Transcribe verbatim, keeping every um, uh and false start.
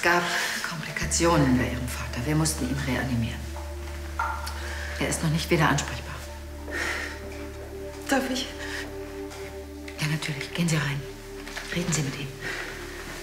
gab Komplikationen bei Ihrem Vater. Wir mussten ihn reanimieren. Er ist noch nicht wieder ansprechbar. Darf ich? Ja, natürlich. Gehen Sie rein. Reden Sie mit ihm.